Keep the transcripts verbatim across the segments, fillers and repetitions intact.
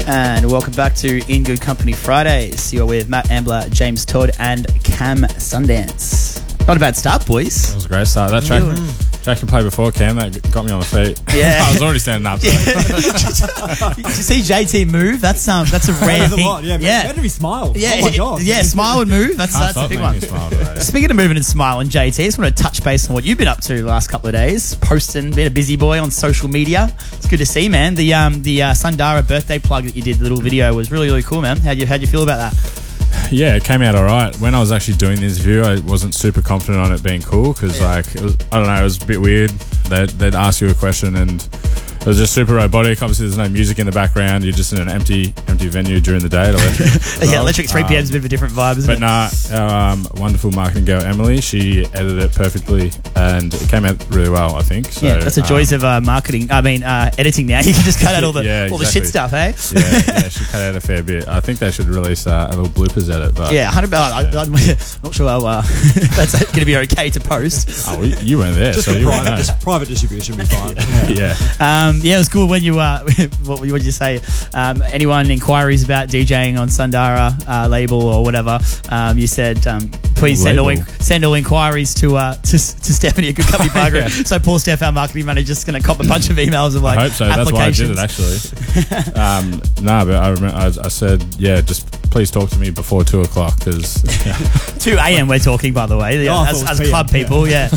And welcome back to In Good Company Fridays. You're with Matt Ambler, James Todd, and Cam Sundance. Not a bad start, boys. That was a great start. That track, track you played before, Cam, that got me on my feet. Yeah. I was already standing up. Did you see J T move? That's um, that's a rare thing. Lot, yeah, yeah. Better be smile. Yeah, oh my God. yeah, smile and move. That's, Can't that's a stop big making one. me smile today. Speaking of moving and smiling, J T, I just want to touch base on what you've been up to the last couple of days. Posting, being a busy boy on social media. It's good to see, man. The um the uh, Sundara birthday plug that you did, the little video, was really, really cool, man. How'd you, how'd you feel about that? Yeah, it came out all right. When I was actually doing the interview, I wasn't super confident on it being cool because, yeah. like, it was, I don't know, it was a bit weird. They'd, they'd ask you a question and it was just super robotic. Obviously, there's no music in the background. You're just in an empty empty venue during the day at Electric. Yeah, Electric three p.m. is um, a bit of a different vibe, isn't but it? But nah, our um, wonderful marketing girl, Emily, she edited it perfectly and it came out really well, I think. So, yeah, that's the joys um, of uh, marketing. I mean, uh, editing now. You can just cut out all the yeah, all exactly. the shit stuff, eh? Yeah, yeah, she cut out a fair bit. I think they should release uh, a little bloopers edit. But yeah, one hundred percent. Yeah. I'm not sure how, uh, that's going to be okay to post. Oh, well, you weren't there, just so you private, just private distribution would be fine. Yeah. Um, yeah, it was cool when you, uh, what would you say? Um, anyone inquiries about DJing on Sundara uh, label or whatever, um, you said, um, please send all, in, send all inquiries to uh, to, to Stephanie at Good Company Barker. Yeah. So Paul Steph, our marketing manager, is going to cop a bunch of emails of like, I hope so. That's why I did it, actually. um, no, but I remember I, I said, yeah, just please talk to me before two o'clock because yeah. two a.m. we're talking, by the way, yeah, oh, as, as club people, yeah.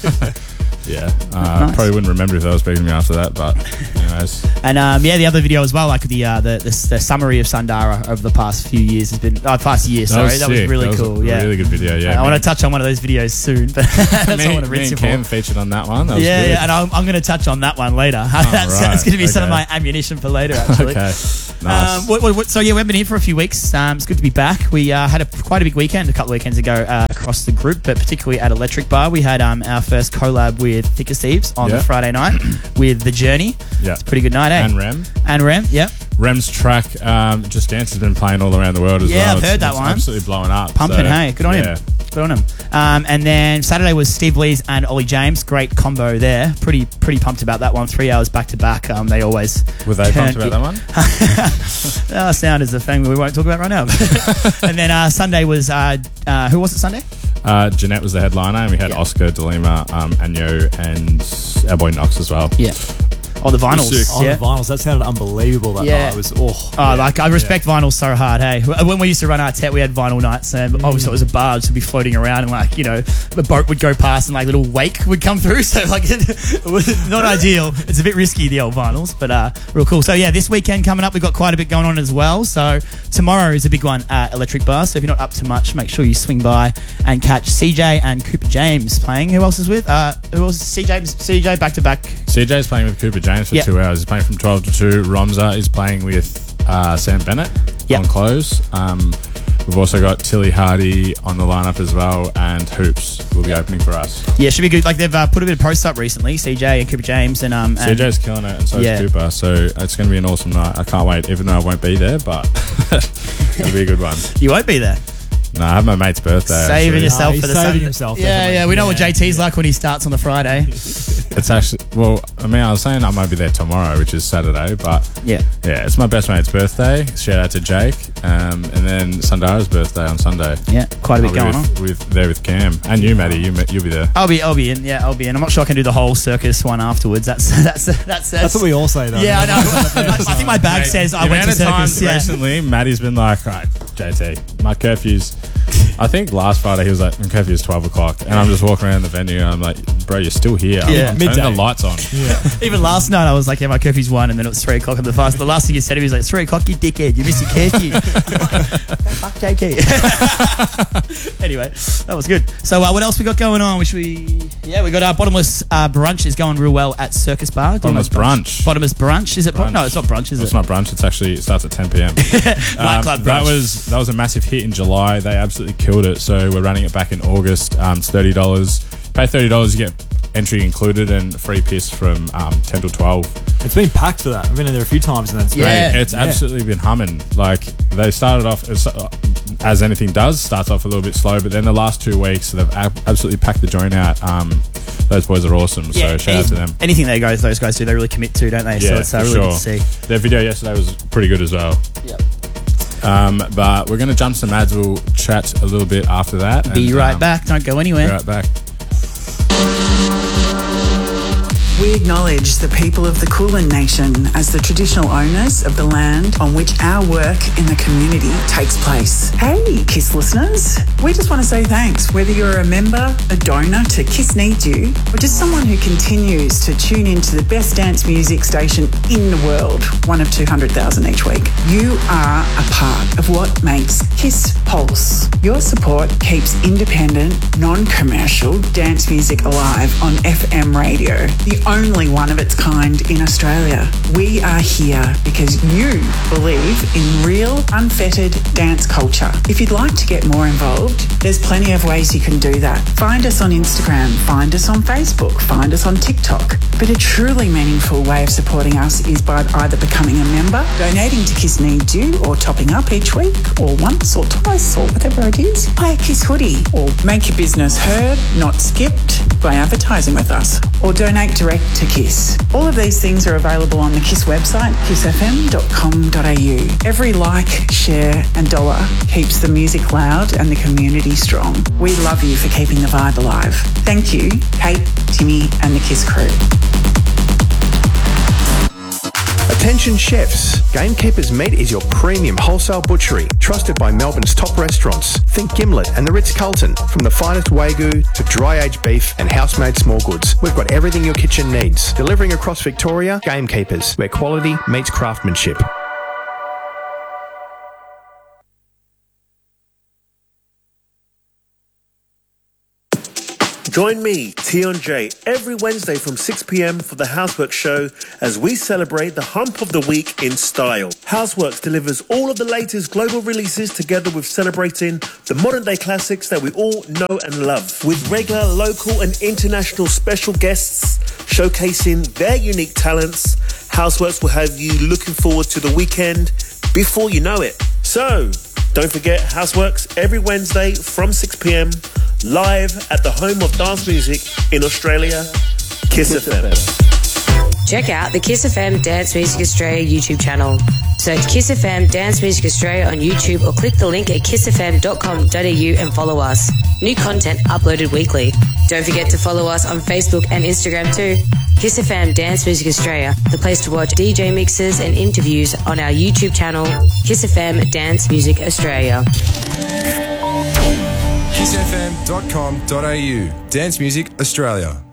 Yeah, uh, nice. Probably wouldn't remember if they were speaking to me after that, but anyways. And um, yeah, the other video as well, like the uh, the, the the summary of Sundara over the past few years has been, oh, past year, sorry, that was, that was really that was cool. A yeah, really good video. Yeah, uh, I want to touch on one of those videos soon, but that's me, what I want to me rinse and you Cam for. featured on that one. That was yeah, good. yeah, and I'm, I'm going to touch on that one later. Oh, that's right. that's going to be okay. some of my ammunition for later, actually. Okay, nice. Um, what, what, what, so yeah, we've been here for a few weeks. Um, it's good to be back. We uh, had a quite a big weekend a couple of weekends ago uh, across the group, but particularly at Electric Bar, we had um, our first collab with Thicker Thieves on yeah. the Friday night with The Journey. Yeah, it's a pretty good night, eh? And Rem. And Rem, yeah. Rem's track, um, Just Dance, has been playing all around the world as yeah, well. Yeah, I've it's, heard that it's one. Absolutely blowing up. Pumping, so, hey, good on yeah. him. Good on him. Um, and then Saturday was Steve Lees and Ollie James. Great combo there. Pretty pretty pumped about that one. Three hours back to back. Um, they always were they pumped about that one? uh, sound is a thing we won't talk about right now. And then uh, Sunday was uh, uh, who was it Sunday? Uh, Jeanette was the headliner, and we had yeah. Oscar, Delima, um, Anyo, and our boy Knox as well. Yeah. Oh, the vinyls. Oh, yeah. the vinyls. That sounded unbelievable that yeah. night. It was, oh. Oh, yeah. like, I respect yeah. vinyls so hard, hey. When we used to run our Tet, we had vinyl nights, and mm. obviously it was a barge to be floating around, and, like, you know, the boat would go past, and, like, little wake would come through, so, like, it was not ideal. It's a bit risky, the old vinyls, but uh, real cool. So, yeah, this weekend coming up, we've got quite a bit going on as well. So, tomorrow is a big one at Electric Bar, so if you're not up to much, make sure you swing by and catch C J and Cooper James playing. Who else is with? Uh, who else? C J, C J back-to-back. C J's playing with Cooper James for yep. two hours. He's playing from twelve to two. Romza is playing with uh, Sam Bennett yep. on close. Um, we've also got Tilly Hardy on the lineup as well, and Hoops will be opening for us. Yeah, should be good. Like, they've uh, put a bit of posts up recently, C J and Cooper James. and um, C J's killing it, and so yeah. is Cooper. So it's going to be an awesome night. I can't wait, even though I won't be there, but it'll be a good one. You won't be there? No, I have my mate's birthday. Saving actually. yourself no, for the saving Sunday. Himself, yeah, definitely. yeah. We know yeah. what J T's like when he starts on the Friday. It's actually, well, I mean, I was saying I might be there tomorrow, which is Saturday, but yeah, yeah, it's my best mate's birthday. Shout out to Jake, um, and then Sundara's birthday on Sunday. Yeah, quite a bit I'll going with, on. With there with Cam and you, Maddie. You you'll be there. I'll be, I'll be in. Yeah, I'll be in. I'm not sure I can do the whole circus one afterwards. That's that's that's that's, that's what we all say, though. Yeah, I know. I, I think my bag Mate, says I the went to circus. Yeah. Yeah. Recently, Maddie's been like, right, J T, my curfew's. I think last Friday he was like, my curfew's twelve o'clock, and I'm just walking around the venue, and I'm like, bro, you're still here. Yeah, I'm midday. turning the lights on. Yeah. Even last night I was like, yeah, my curfew's one, and then it was three o'clock at the fast. The last thing he said to me was like, three o'clock, you dickhead, you missed your curfew. Fuck J K. Anyway, that was good. So uh, what else we got going on? Which we, yeah, we got our bottomless uh, brunch is going real well at Circus Bar. Bottomless brunch. Bottomless brunch. Is it? Brunch. No, it's not brunch. Is it's it? It's not brunch. It's actually it starts at ten p.m. Nightclub um, brunch. That was that was a massive hit in July. They absolutely killed it. So we're running it back in August. Um, it's thirty dollars. Pay thirty dollars, you get entry included and free piss from um, ten to twelve. It's been packed for that. I've been in there a few times, and that's Yeah. great. It's Yeah. absolutely been humming. Like they started off as, as anything does, starts off a little bit slow, but then the last two weeks they've ab- absolutely packed the joint out. Um, those boys are awesome. So shout out to them. Anything they guys, those guys do, they really commit to, don't they? So Yeah, it's uh, for really sure. good to see. Their video yesterday was pretty good as well. Yep. Um, but we're going to jump some ads. We'll chat a little bit after that. Be and, right um, back. Don't go anywhere. Be right back. We acknowledge the people of the Kulin Nation as the traditional owners of the land on which our work in the community takes place. Hey, KISS listeners, we just want to say thanks, whether you're a member, a donor to KISS Needs You, or just someone who continues to tune into the best dance music station in the world, one of two hundred thousand each week. You are a part of what makes KISS Pulse. Your support keeps independent, non-commercial dance music alive on F M radio, the only one of its kind in Australia. We are here because you believe in real, unfettered dance culture. If you'd like to get more involved, there's plenty of ways you can do that. Find us on Instagram, find us on Facebook, find us on TikTok. But a truly meaningful way of supporting us is by either becoming a member, donating to KISS Needs You, or topping up each week, or once or twice, or whatever it is. Buy a KISS hoodie, or make your business heard, not skipped, by advertising with us, or donate direct to KISS. All of these things are available on the KISS website, kiss f m dot com dot a u. Every like, share and dollar keeps the music loud and the community strong. We love you for keeping the vibe alive. Thank you, Kate, Timmy and the KISS crew. Attention chefs, Gamekeeper's Meat is your premium wholesale butchery, trusted by Melbourne's top restaurants. Think Gimlet and the Ritz-Carlton. From the finest Wagyu to dry-aged beef and house-made small goods, we've got everything your kitchen needs. Delivering across Victoria, Gamekeepers, where quality meets craftsmanship. Join me, Tion J, every Wednesday from six p m for the Houseworks Show as we celebrate the hump of the week in style. Houseworks delivers all of the latest global releases together with celebrating the modern day classics that we all know and love. With regular, local and international special guests showcasing their unique talents, Houseworks will have you looking forward to the weekend before you know it. So, don't forget Houseworks every Wednesday from six p m live at the home of dance music in Australia, KISS F M. Check out the KISS F M Dance Music Australia YouTube channel. Search KISS F M Dance Music Australia on YouTube or click the link at kiss f m dot com dot a u and follow us. New content uploaded weekly. Don't forget to follow us on Facebook and Instagram too. KISS F M Dance Music Australia, the place to watch D J mixes and interviews on our YouTube channel, KISS F M Dance Music Australia. kiss f m dot com dot a u. Dance Music Australia.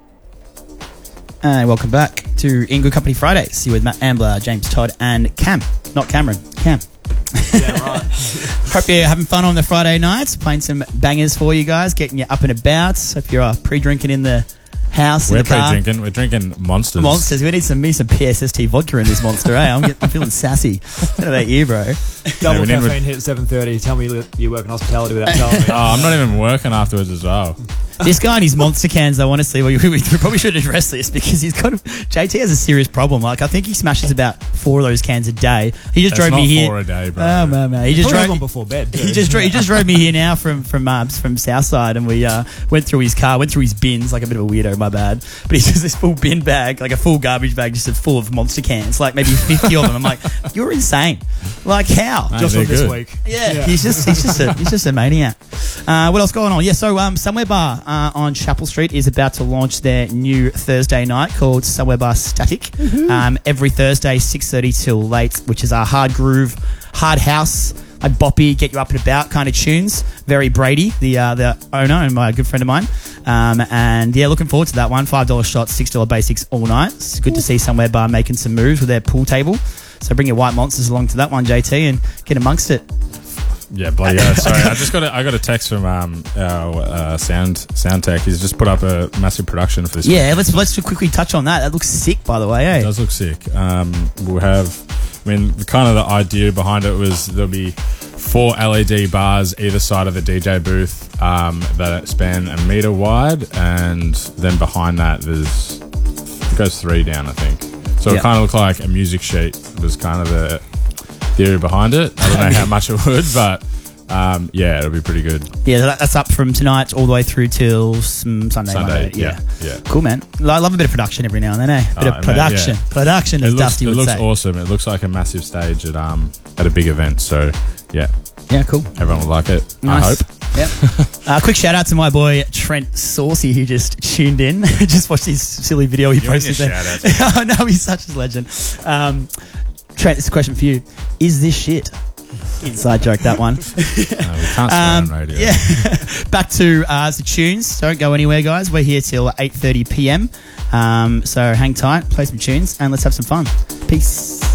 And welcome back to In Good Company Fridays. Here with Matt Ambler, James Todd, and Cam. Not Cameron, Cam. Yeah, right. Hope you're having fun on the Friday nights, playing some bangers for you guys, getting you up and about. Hope you're uh, pre-drinking in the house. We're in the car. pre-drinking. We're drinking Monsters. Monsters. We need some me some P S S T vodka in this monster, eh? I'm, getting, I'm feeling sassy. What about you, bro? Double we need- caffeine hit at seven thirty. Tell me you you work in hospitality without telling me. Oh, I'm not even working afterwards as well. This guy and his monster cans, though, honestly, we, we, we probably should address this because he's got a, J T has a serious problem. Like, I think he smashes about four of those cans a day. He just That's drove not me here. four a day, bro. Oh, man, man. He just Probably drove one before bed. He just drove, he just drove me here now from from uh, from Southside, and we uh, went through his car, went through his bins, like a bit of a weirdo, my bad. But he has this full bin bag, like a full garbage bag, just full of monster cans, like maybe fifty of them. I'm like, you're insane. Like, how? Mate, Just they're on this good. week. Yeah, he's just he's just a he's just a maniac. Uh, what else going on? Yeah, so um, Somewhere Bar uh, on Chapel Street is about to launch their new Thursday night called Somewhere Bar Static. Mm-hmm. Um, every Thursday, six thirty till late, which is a hard groove, hard house, like boppy, get you up and about kind of tunes. Very Brady, the uh, the owner and my good friend of mine. Um, and yeah, looking forward to that one. Five dollar shots, six dollar basics all night. It's good to see Somewhere Bar making some moves with their pool table. So bring your white monsters along to that one, J T, and get amongst it. Yeah, bloody yeah. Sorry, I just got a, I got a text from um our uh, sound sound tech. He's just put up a massive production for this. Yeah, let's let's quickly touch on that. That looks sick, by the way. Eh? It does look sick. Um, we'll have. I mean, the, kind of the idea behind it was there'll be four L E D bars either side of the D J booth um, that span a meter wide, and then behind that there's it goes three down, I think. So Yeah. it kind of looked like a music sheet was kind of the theory behind it. I don't know how much it would, but Um, yeah, it'll be pretty good. Yeah, that, that's up from tonight all the way through till mm, Sunday. Sunday, Monday. yeah, yeah. Cool, man. I love a bit of production every now and then, eh? A bit Oh, of man, production. yeah. Production, It as looks, Dusty it would looks say. awesome. It looks like a massive stage at um at a big event. So yeah, Yeah, cool. everyone will like it. Nice. I hope. Yep. uh, quick shout out to my boy Trent Saucy who just tuned in. Just watched his silly video he You and posted your there. shout-outs, I know, he's such a legend. Um, Trent, this is a question for you. Is this shit? Inside joke, that one. No, we can't swear Um, on radio. yeah. Back to uh, the tunes. Don't go anywhere, guys. We're here till eight thirty p.m. Um, so hang tight, play some tunes, and let's have some fun. Peace.